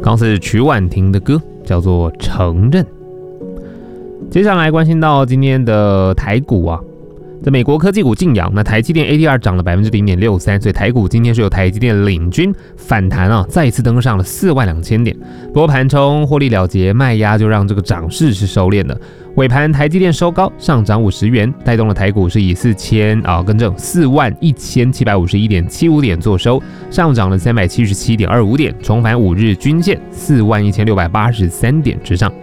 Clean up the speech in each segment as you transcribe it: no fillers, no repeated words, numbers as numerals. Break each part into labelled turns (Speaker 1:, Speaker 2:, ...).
Speaker 1: 刚是曲婉婷的歌，叫做《承认》。接下来关心到今天的台股啊，这美国科技股劲扬，那台积电 ADR 涨了 0.63%， 所以台股今天是由台积电领军反弹啊，再一次登上了42000点。不过盘中获利了结，卖压就让这个涨势是收敛的。尾盘台积电收高，上涨50元，带动了台股是以41751.75点做收，上涨了377.25点，重返5日均线41683点之上。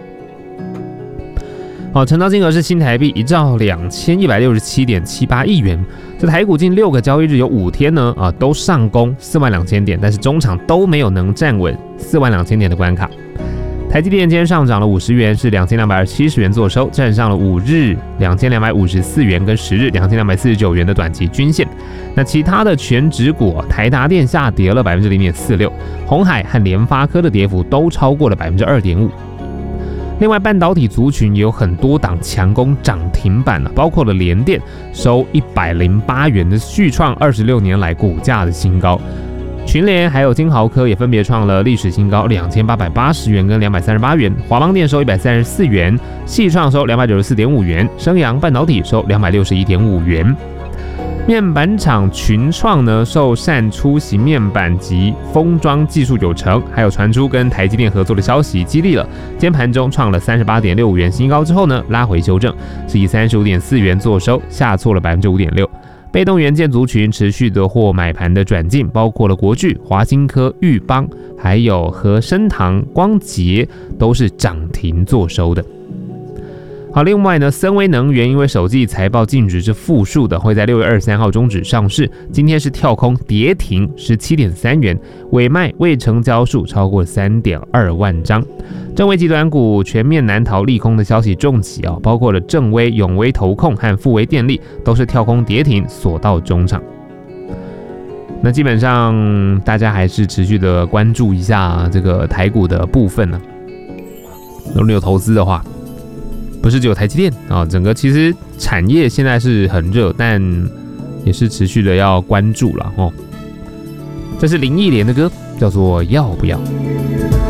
Speaker 1: 成交金额是新台币1兆2167.78亿元。这台股近6个交易日有5天呢都上攻42000点，但是中场都没有能站稳42000点的关卡。台积电今天上涨了50元，是2270元做收，站上了5日2254元跟10日2249元的短期均线。那其他的全指股，台达电下跌了 0.46%， 鸿海和联发科的跌幅都超过了 2.5%。另外，半导体族群也有很多档强攻涨停板了，包括了联电收108元的续创26年来股价的新高，群联还有金豪科也分别创了历史新高2880元跟238元，华邦电收134元，细创收294.5元，升阳半导体收261.5元。面板厂群创呢，受善出席面板及封装技术有成，还有传出跟台积电合作的消息激励了，今天盘中创了38.65元新高之后呢，拉回修正，是以35.4元做收，下挫了 5.6%。被动元件族群持续的获买盘的转进，包括了国巨、华新科、裕邦，还有和生堂、光捷都是涨停做收的。好，另外呢，森威能源因为首季财报净值是负数的，会在6月23号终止上市。今天是跳空跌停 17.3 元，尾卖未成交数超过 3.2 万张。正威集团股全面难逃利空的消息重击啊，包括了正威、永威投控和富威电力都是跳空跌停锁到中场。那基本上大家还是持续的关注一下这个台股的部分呢。如果你有投资的话，不是只有台积电啊，整个其实产业现在是很热，但也是持续的要关注了哦。这是林忆莲的歌，叫做《要不要》。